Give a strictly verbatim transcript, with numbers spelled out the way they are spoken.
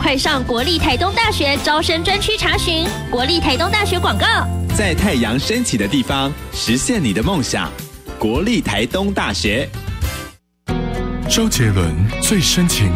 快上国立台东大学招生专区查询。国立台东大学广告， 在太阳升起的地方实现你的梦想。国立台东大学。 周杰伦最深情